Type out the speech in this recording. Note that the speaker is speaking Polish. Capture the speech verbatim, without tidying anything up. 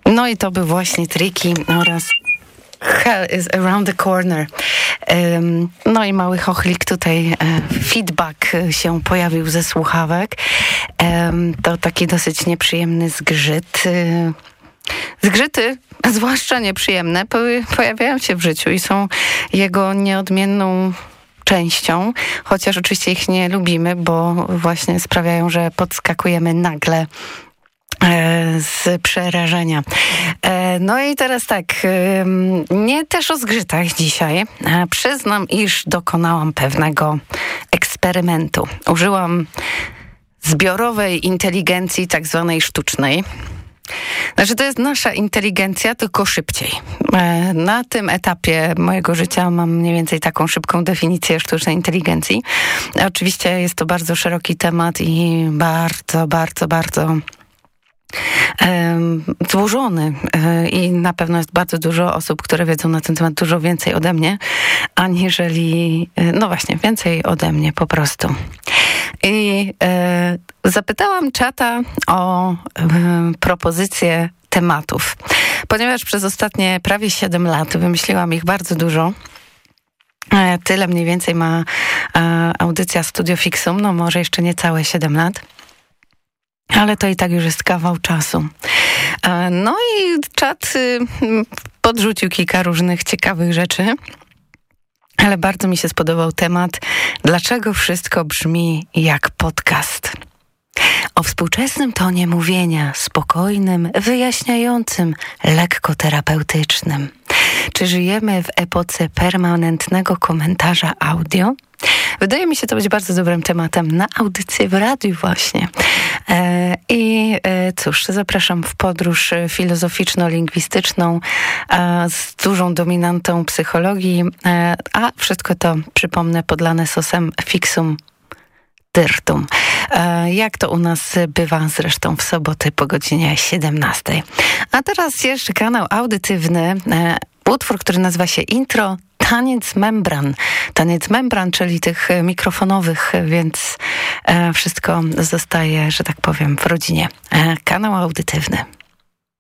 No i to był właśnie Tricky oraz Hell is around the corner. Um, no i mały chochlik tutaj, e, feedback się pojawił ze słuchawek. Um, to taki dosyć nieprzyjemny zgrzyt. E, zgrzyty, zwłaszcza nieprzyjemne, po, pojawiają się w życiu i są jego nieodmienną częścią, chociaż oczywiście ich nie lubimy, bo właśnie sprawiają, że podskakujemy nagle z przerażenia. No i teraz tak, nie też o zgrzytach dzisiaj. Przyznam, iż dokonałam pewnego eksperymentu. Użyłam zbiorowej inteligencji, tak zwanej sztucznej. Znaczy, to jest nasza inteligencja, tylko szybciej. Na tym etapie mojego życia mam mniej więcej taką szybką definicję sztucznej inteligencji. Oczywiście jest to bardzo szeroki temat i bardzo, bardzo, bardzo złożony i na pewno jest bardzo dużo osób, które wiedzą na ten temat dużo więcej ode mnie, aniżeli, no właśnie, więcej ode mnie po prostu. I e, zapytałam czata o e, propozycje tematów, ponieważ przez ostatnie prawie siedem lat wymyśliłam ich bardzo dużo. E, tyle mniej więcej ma e, audycja Studio Fixum, no może jeszcze nie całe siedem lat. Ale to i tak już jest kawał czasu. No i czat podrzucił kilka różnych ciekawych rzeczy, ale bardzo mi się spodobał temat, dlaczego wszystko brzmi jak podcast. O współczesnym tonie mówienia, spokojnym, wyjaśniającym, lekko terapeutycznym. Czy żyjemy w epoce permanentnego komentarza audio? Wydaje mi się to być bardzo dobrym tematem na audycję w radiu właśnie. E, I e, cóż, zapraszam w podróż filozoficzno-lingwistyczną e, z dużą dominantą psychologii, e, a wszystko to, przypomnę, podlane sosem Fixum Dyrtum. E, jak to u nas bywa zresztą w soboty po godzinie siedemnastej. A teraz jeszcze kanał audytywny, e, utwór, który nazywa się Intro, Taniec membran. Taniec membran, czyli tych mikrofonowych, więc e, wszystko zostaje, że tak powiem, w rodzinie. E, kanał audytywny.